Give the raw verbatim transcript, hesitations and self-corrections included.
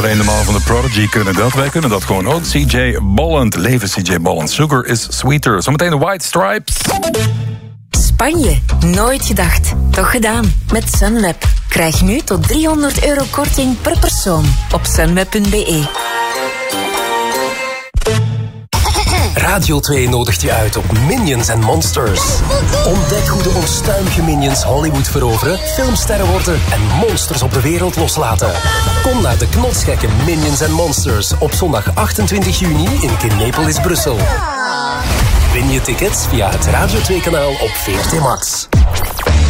De mannen van de Prodigy kunnen dat, wij kunnen dat gewoon ook. C J Bolland, leven C J Bolland. Sugar is sweeter. Zometeen de White Stripes. Spanje, nooit gedacht. Toch gedaan. Met Sunweb. Krijg nu tot driehonderd euro korting per persoon op sunweb punt b e. Radio twee nodigt je uit op Minions and Monsters. Ontdek hoe de onstuimige Minions Hollywood veroveren, filmsterren worden en monsters op de wereld loslaten. Kom naar de knotsgekke Minions and Monsters op zondag achtentwintig juni in Kinepolis, Brussel. Win je tickets via het Radio twee kanaal op V R T Max.